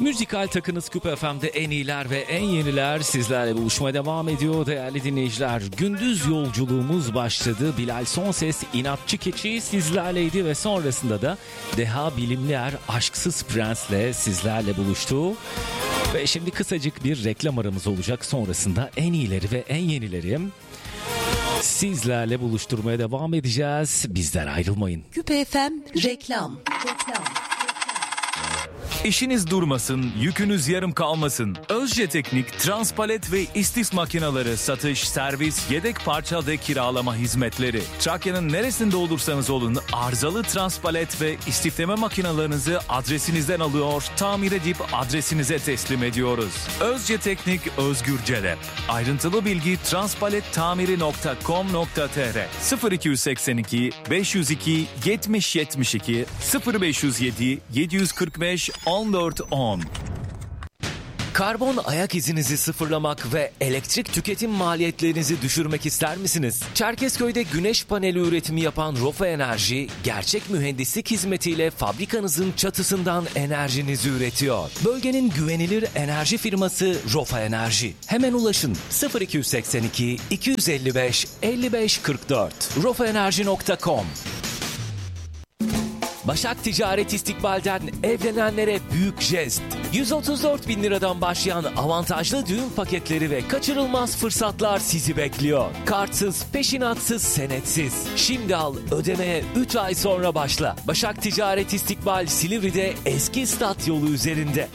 Müzikal takınız Küp FM'de en iyiler ve en yeniler sizlerle buluşmaya devam ediyor değerli dinleyiciler. Gündüz yolculuğumuz başladı. Bilal Sonses İnatçı Keçi sizlerleydi ve sonrasında da Deha Bilimlier Aşksız Prens'le sizlerle buluştu. Ve şimdi kısacık bir reklam aramız olacak. Sonrasında en iyileri ve en yenileri sizlerle buluşturmaya devam edeceğiz. Bizden ayrılmayın. Küp FM reklam. İşiniz durmasın, yükünüz yarım kalmasın. Özce Teknik, transpalet ve istif makineleri satış, servis, yedek parça ve kiralama hizmetleri. Trakya'nın neresinde olursanız olun arızalı transpalet ve istifleme makinalarınızı adresinizden alıyor, tamir edip adresinize teslim ediyoruz. Özce Teknik Özgür Celep. Ayrıntılı bilgi transpalettamiri.com.tr 0282 502 70 72 0507 745 1410. Karbon ayak izinizi sıfırlamak ve elektrik tüketim maliyetlerinizi düşürmek ister misiniz? Çerkezköy'de güneş paneli üretimi yapan Rofa Enerji, gerçek mühendislik hizmetiyle fabrikanızın çatısından enerjinizi üretiyor. Bölgenin güvenilir enerji firması Rofa Enerji. Hemen ulaşın 0282 255 55 44 rofaenerji.com. Başak Ticaret İstikbal'den evlenenlere büyük jest. 134 bin liradan başlayan avantajlı düğün paketleri ve kaçırılmaz fırsatlar sizi bekliyor. Kartsız, peşinatsız, senetsiz. Şimdi al, ödemeye 3 ay sonra başla. Başak Ticaret İstikbal Silivri'de eski stat yolu üzerinde.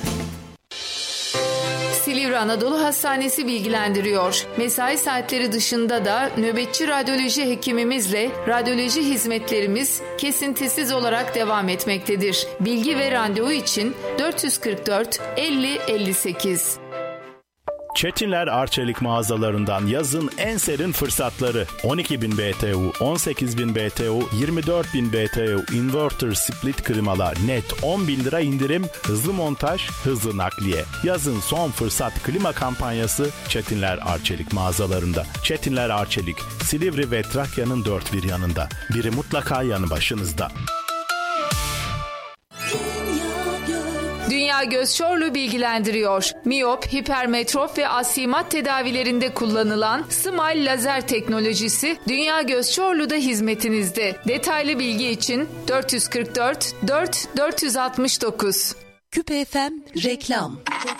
Silivri Anadolu Hastanesi bilgilendiriyor. Mesai saatleri dışında da nöbetçi radyoloji hekimimizle radyoloji hizmetlerimiz kesintisiz olarak devam etmektedir. Bilgi ve randevu için 444 50 58. Çetinler Arçelik mağazalarından yazın en serin fırsatları. 12.000 BTU, 18.000 BTU, 24.000 BTU inverter split klimalar net 10.000 lira indirim, hızlı montaj, hızlı nakliye. Yazın son fırsat klima kampanyası Çetinler Arçelik mağazalarında. Çetinler Arçelik, Silivri ve Trakya'nın dört bir yanında. Biri mutlaka yanı başınızda. Dünya Göz Çorlu bilgilendiriyor. Miyop, hipermetrop ve astigmat tedavilerinde kullanılan Smile lazer teknolojisi Dünya Göz Çorlu'da hizmetinizde. Detaylı bilgi için 444 4 469. Küp FM reklam.